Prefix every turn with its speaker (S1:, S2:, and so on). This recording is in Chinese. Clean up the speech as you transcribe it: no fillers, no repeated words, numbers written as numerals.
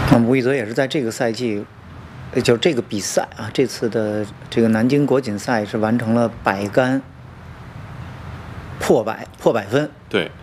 S1: 吴亦泽也是在这个赛季，就这个比赛啊，这次的这个南京国锦赛是完成了100杆破百分。
S2: 对，